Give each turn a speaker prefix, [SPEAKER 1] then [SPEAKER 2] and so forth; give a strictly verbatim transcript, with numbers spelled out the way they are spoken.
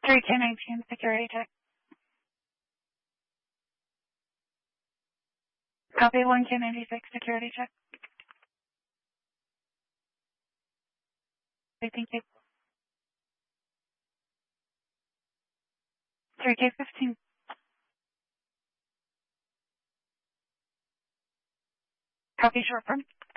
[SPEAKER 1] three K nineteen security check. Copy one K ninety-six security check. Okay, thank you. three K fifteen. Copy short firm.